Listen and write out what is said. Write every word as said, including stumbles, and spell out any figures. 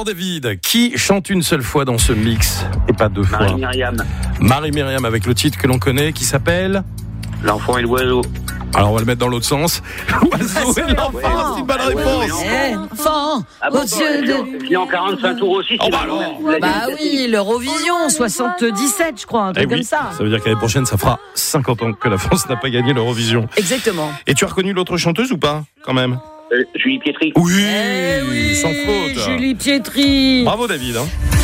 David, qui chante une seule fois dans ce mix et pas deux fois? Marie-Myriam. Marie-Myriam avec le titre que l'on connaît qui s'appelle L'enfant et l'oiseau. Alors on va le mettre dans l'autre sens. L'oiseau et l'enfant, c'est une bonne réponse. Enfant, Ah bon, aux yeux de... je l'ai en quarante-cinq tours aussi. Oh bah alors. Bah oui, l'Eurovision, soixante-dix-sept, je crois, un truc Eh oui, comme ça. Ça veut dire que l'année prochaine, ça fera cinquante ans que la France n'a pas gagné l'Eurovision. Exactement. Et tu as reconnu l'autre chanteuse ou pas, quand même? Euh, Julie Pietri. Oui, Eh oui, sans faute. Julie Pietri. Bravo David. Hein.